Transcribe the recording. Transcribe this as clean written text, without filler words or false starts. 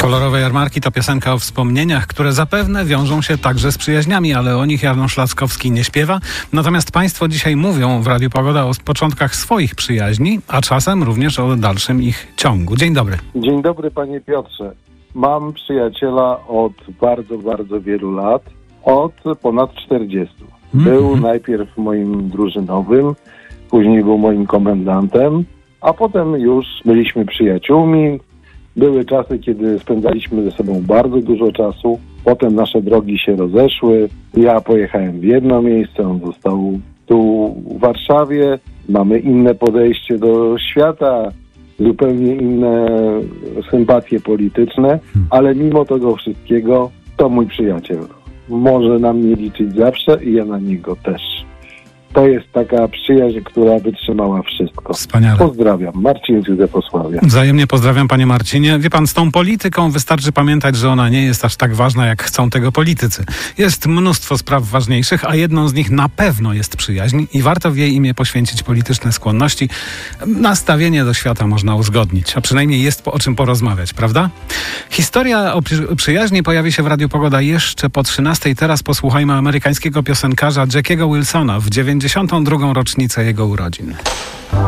Kolorowe jarmarki to piosenka o wspomnieniach, które zapewne wiążą się także z przyjaźniami, ale o nich Janusz Laskowski nie śpiewa. Natomiast państwo dzisiaj mówią w Radiu Pogoda o początkach swoich przyjaźni, a czasem również o dalszym ich ciągu. Dzień dobry. Dzień dobry, panie Piotrze. Mam przyjaciela od bardzo, bardzo wielu lat, od ponad 40. Był najpierw moim drużynowym, później był moim komendantem, a potem już byliśmy przyjaciółmi. Były czasy, kiedy spędzaliśmy ze sobą bardzo dużo czasu. Potem nasze drogi się rozeszły. Ja pojechałem w jedno miejsce, on został tu w Warszawie. Mamy inne podejście do świata, zupełnie inne sympatie polityczne, ale mimo tego wszystkiego to mój przyjaciel. Może na mnie liczyć zawsze i ja na niego też. To jest taka przyjaźń, która wytrzymała wszystko. Wspaniale. Pozdrawiam. Marcin z Józefosławia. Wzajemnie pozdrawiam, panie Marcinie. Wie pan, z tą polityką wystarczy pamiętać, że ona nie jest aż tak ważna, jak chcą tego politycy. Jest mnóstwo spraw ważniejszych, a jedną z nich na pewno jest przyjaźń i warto w jej imię poświęcić polityczne skłonności. Nastawienie do świata można uzgodnić, a przynajmniej jest o czym porozmawiać, prawda? Historia o przyjaźni pojawi się w Radiu Pogoda jeszcze po 13:00. Teraz posłuchajmy amerykańskiego piosenkarza Jackiego Wilsona w 92. rocznicę jego urodzin.